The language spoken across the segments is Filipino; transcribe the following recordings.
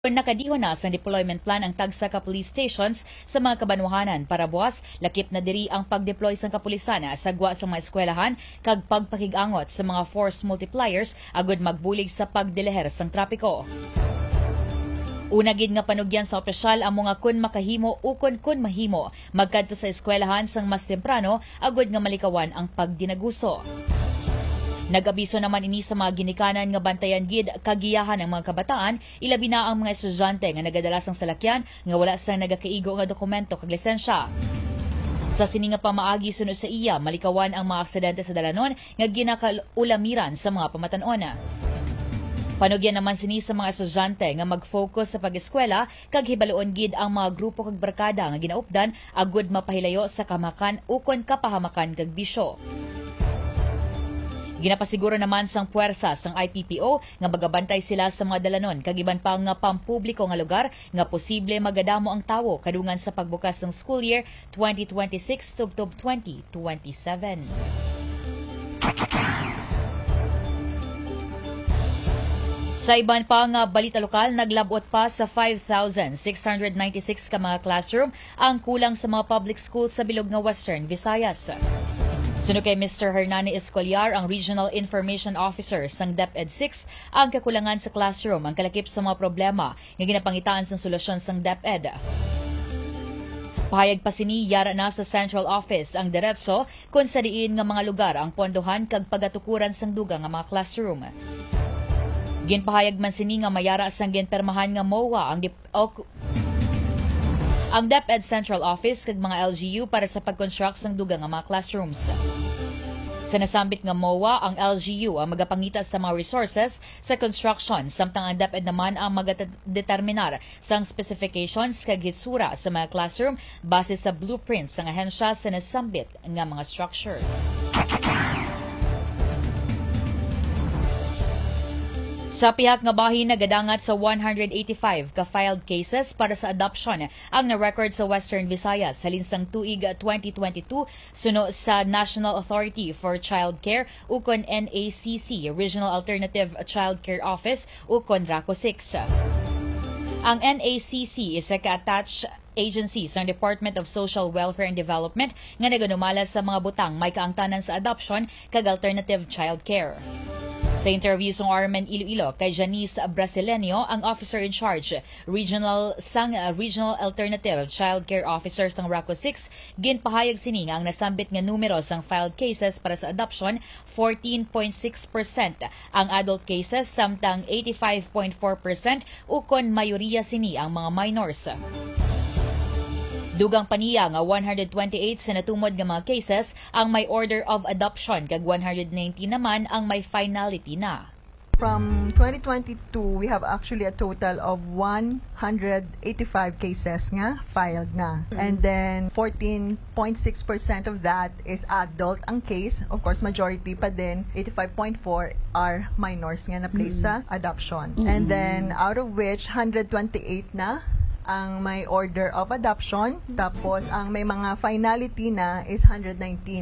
Nakadiho na sa deployment plan ang tagsa ka police stations sa mga kabanwahanan para buwas lakip na diri ang pag-deploy sang kapulisan sa gwa sa mga eskwelahan kag pagpakig-angot sa mga force multipliers agud magbulig sa pagdeleher sang trapiko. Una gid nga panugyan sa opisyal ang mga kun makahimo ukon kun mahimo magkadto sa eskwelahan sang mas temprano agud nga malikawan ang pagdinaguso. Nag-abiso naman ini sa mga ginikanan nga bantayan gid kagiyahan ng mga kabataan, ilabi na ang mga estudyante nga nagadala sang salakyan nga wala sa nagakaigo nga dokumento kag lisensya. Sa sini nga pamaagi sunod sa iya, malikawan ang mga aksidente sa dalanon nga ginakaulamiran sa mga pamatan-on. Panugyan naman sini sa mga estudyante nga mag-focus sa pag-eskwela kag hibaloon gid ang mga grupo kag barkada nga ginaupdan agud mapahilayo sa kamakan ukon kapahamakan kag bisyo. Ginapasiguro naman sang puwersa sang IPPO nga magabantay sila sa mga dalanon kag iban pa nga pampubliko nga lugar nga posible magadamo ang tawo kadungan sa pagbukas ng school year 2026 tubtob 2027. Sa iban pa nga balita lokal, naglabot pa sa 5,696 ka mga classroom ang kulang sa mga public schools sa bilog nga Western Visayas. Sunod kay Mr. Hernani Escoliar, ang Regional Information Officer sang DepEd 6, ang kakulangan sa classroom ang kalakip sa mga problema nga ginapangitaan sa solusyon sang DepEd. Pahayag pa sini yara na sa Central Office ang diretso kung sa diin nga mga lugar ang pondohan kag pagatukuran sang dugang nga mga classroom. Ginpahayag man sini nga mayara sang ginpermahan nga MOA ang DepEd Central Office kag mga LGU para sa pag-construct sang dugang nga mga classrooms. Sa nasambit nga MOA, ang LGU ang magapangita sa mga resources sa construction, samtang ang DepEd naman ang magadeterminar sang specifications kag hitsura sa mga classroom base sa blueprints sang ahensya sa nasambit nga mga structure. Sa pihak nga bahin nagadangat sa 185 ka-filed cases para sa adoption ang na-record sa Western Visayas halin sang tuig 2022 suno sa National Authority for Child Care ukon NACC, Regional Alternative Child Care Office ukon RACO 6. Ang NACC is a ka-attached agency sa Department of Social Welfare and Development nga naganumala sa mga butang may kaangtanan sa adoption kag alternative child care. Sa interview sa Armen Iloilo kay Janice Brasileño, ang officer in charge Regional Alternative Child Care Officer sang RACO 6, ginpahayag sini nga ang nasambit nga numero sang filed cases para sa adoption 14.6% ang adult cases samtang 85.4% ukon mayoriya sini ang mga minors. Dugang paniya nga 128 sa natumod nga mga cases ang may order of adoption kag 190 naman ang may finality na. From 2022, we have actually a total of 185 cases nga filed na. And then 14.6% of that is adult ang case. Of course, majority pa din, 85.4 are minors nga na place sa adoption. And then out of which 128 na ang may order of adoption, tapos ang may mga finality na is 119.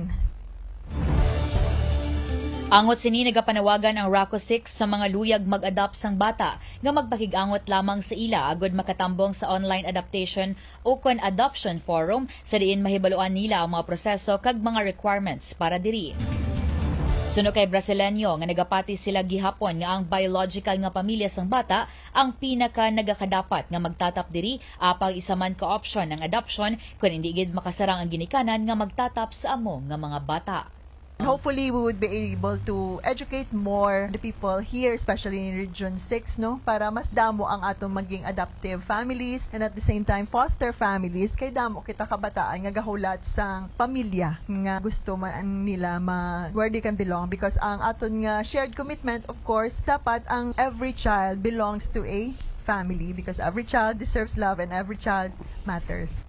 Angot sini nagapanawagan ang RACO 6 sa mga luyag mag-adopt sang bata nga magpakig-angot lamang sa ila agud makatambong sa online adaptation o kon adoption forum sa diin mahibaluan nila ang mga proseso kag mga requirements para diri. Suno kay Brasileño nga nagapati sila gihapon nga ang biological nga pamilya sang bata ang pinaka nagakadapat nga magtatap diri apang isa man ka option ng adoption kung hindi gid makasarang ang ginikanan nga magtatap sa amo nga mga bata. Hopefully, we would be able to educate more the people here, especially in Region 6, no? Para mas damo ang atong maging adoptive families and at the same time foster families kay damo kita kabataan nga gahulat sang pamilya nga gusto man nila where they can belong because ang aton nga shared commitment, of course, dapat ang every child belongs to a family because every child deserves love and every child matters.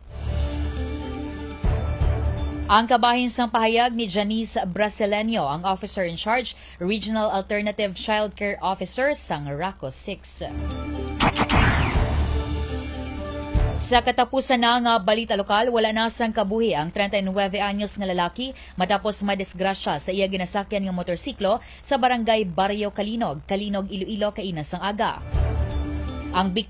Ang kabahin sang pahayag ni Janice Brasileño, ang officer in charge, Regional Alternative Child Care Officer sang RACO 6. Sa katapusan na nga balita lokal, wala na sang kabuhi ang 39 anyos nga lalaki matapos madisgrasya sa iya ginasakyan nga motorsiklo sa barangay Barrio Kalinog, Iloilo, kaina sang aga. Ang